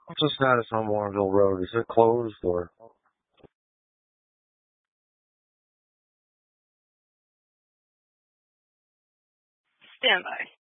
What's the status on Warrenville Road? Is it closed or? Stand by.